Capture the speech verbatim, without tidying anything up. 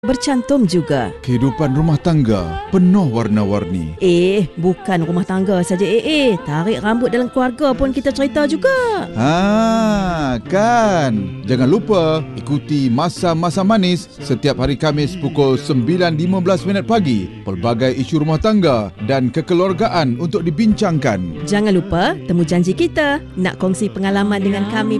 bercantum juga. Kehidupan rumah tangga penuh warna-warni. Eh, bukan rumah tangga saja eh eh. Tarik rambut dalam keluarga pun kita cerita juga. Ha, kan. Jangan lupa ikuti Masa-Masa Manis setiap hari Khamis pukul sembilan lima belas minit pagi. Pelbagai isu rumah tangga dan kekeluargaan untuk dibincangkan. Jangan lupa temu janji kita nak kongsi pengalaman dengan kami